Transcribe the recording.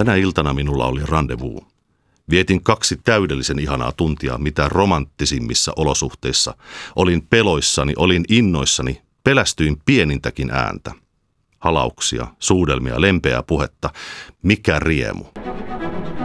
Tänä iltana minulla oli rendezvous. Vietin 2 täydellisen ihanaa tuntia, mitä romanttisimmissa olosuhteissa. Olin peloissani, olin innoissani, pelästyin pienintäkin ääntä. Halauksia, suudelmia, lempeää puhetta. Mikä riemu.